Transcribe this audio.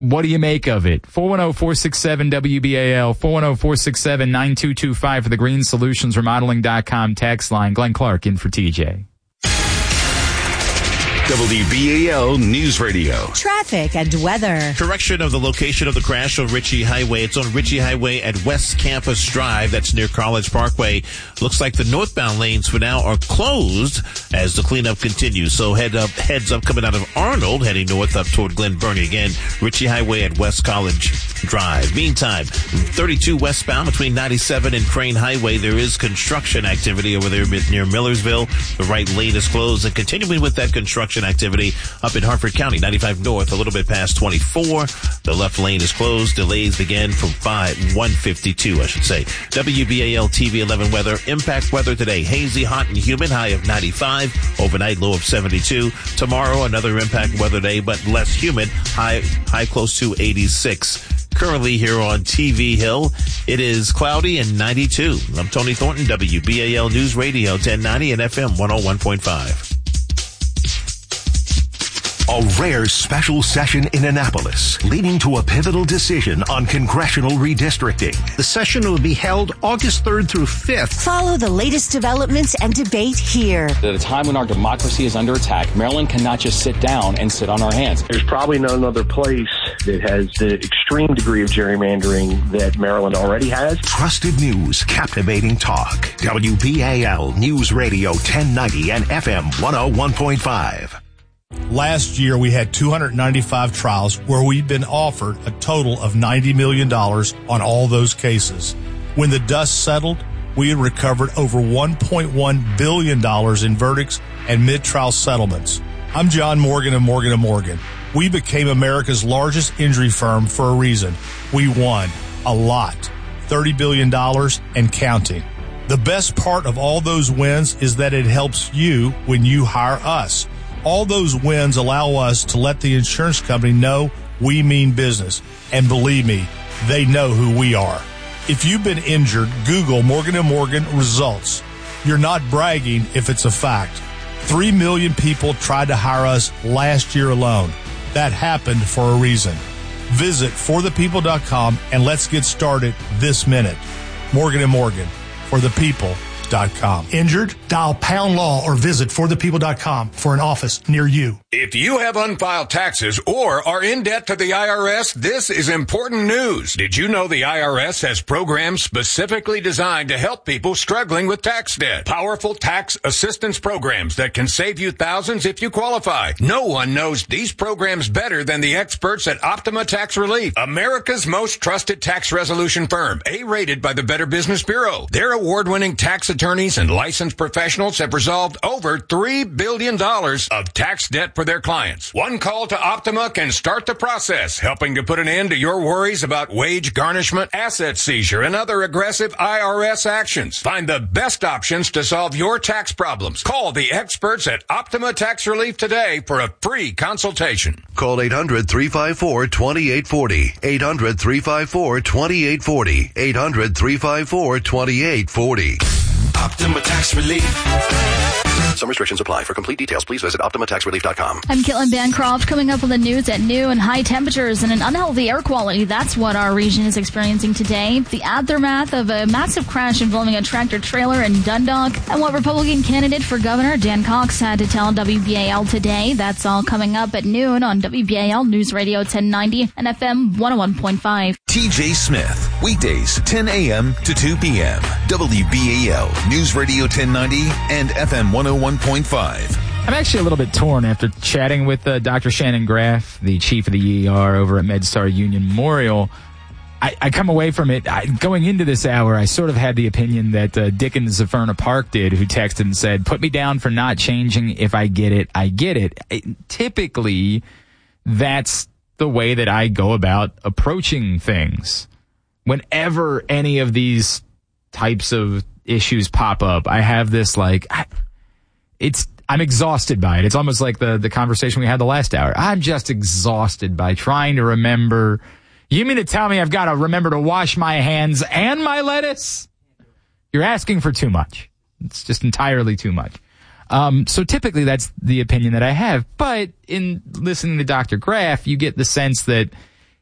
What do you make of it? 410-467-WBAL, 410-467-9225 for the GreenSolutionsRemodeling.com text line. Glenn Clark in for TJ. WBAL News Radio. Traffic and weather. Correction of the location of the crash on Ritchie Highway. It's on Ritchie Highway at West Campus Drive. That's near College Parkway. Looks like the northbound lanes for now are closed as the cleanup continues. So heads up coming out of Arnold, heading north up toward Glen Burnie. Again, Ritchie Highway at West College Drive. Meantime, 32 westbound between 97 and Crane Highway. There is construction activity over there near Millersville. The right lane is closed. And continuing with that construction activity up in Harford County, 95 north, a little bit past 24. The left lane is closed. Delays begin from 152, I should say. WBAL TV 11 weather. Impact weather today. Hazy, hot, and humid. High of 95. Overnight low of 72. Tomorrow, another impact weather day, but less humid. High close to 86. Currently here on TV Hill, it is cloudy and 92. I'm Tony Thornton, WBAL News Radio 1090 and FM 101.5. A rare special session in Annapolis, leading to a pivotal decision on congressional redistricting. The session will be held August 3rd through 5th. Follow the latest developments and debate here. At a time when our democracy is under attack, Maryland cannot just sit down and sit on our hands. There's probably no other place that has the extreme degree of gerrymandering that Maryland already has. Trusted news, captivating talk. WBAL News Radio 1090 and FM 101.5. Last year, we had 295 trials where we'd been offered a total of $90 million on all those cases. When the dust settled, we had recovered over $1.1 billion in verdicts and mid-trial settlements. I'm John Morgan of Morgan & Morgan. We became America's largest injury firm for a reason. We won a lot, $30 billion and counting. The best part of all those wins is that it helps you when you hire us. All those wins allow us to let the insurance company know we mean business. And believe me, they know who we are. If you've been injured, Google Morgan & Morgan results. You're not bragging if it's a fact. 3 million people tried to hire us last year alone. That happened for a reason. Visit forthepeople.com and let's get started this minute. Morgan & Morgan, forthepeople.com. Injured? Dial pound law or visit forthepeople.com for an office near you. If you have unfiled taxes or are in debt to the IRS, this is important news. Did you know the IRS has programs specifically designed to help people struggling with tax debt? Powerful tax assistance programs that can save you thousands if you qualify. No one knows these programs better than the experts at Optima Tax Relief, America's most trusted tax resolution firm, A-rated by the Better Business Bureau. Their award-winning tax attorneys and licensed professionals have resolved over $3 billion of tax debt for their clients. One call to Optima can start the process, helping to put an end to your worries about wage garnishment, asset seizure, and other aggressive IRS actions. Find the best options to solve your tax problems. Call the experts at Optima Tax Relief today for a free consultation. Call 800-354-2840. 800-354-2840. 800-354-2840. Optima Tax Relief. Some restrictions apply. For complete details, please visit OptimaTaxRelief.com. I'm Caitlin Bancroft. Coming up on the news at noon, high temperatures and an unhealthy air quality. That's what our region is experiencing today. The aftermath of a massive crash involving a tractor-trailer in Dundalk, and what Republican candidate for governor Dan Cox had to tell WBAL today. That's all coming up at noon on WBAL News Radio 1090 and FM 101.5. TJ Smith, weekdays 10 a.m. to 2 p.m. WBAL News Radio 1090 and FM 101.5. I'm actually a little bit torn after chatting with Dr. Shannon Graff, the chief of the ER over at MedStar Union Memorial. I come away from it, going into this hour, I sort of had the opinion that Dickens Zaferna Park did, who texted and said, put me down for not changing. If I get it, I get it. Typically, that's the way that I go about approaching things. Whenever any of these types of issues pop up, I have this I'm exhausted by it. It's almost like the conversation we had the last hour. I'm just exhausted by trying to remember. You mean to tell me I've got to remember to wash my hands and my lettuce? You're asking for too much. It's just entirely too much. So typically that's the opinion that I have. But in listening to Dr. Graff, you get the sense that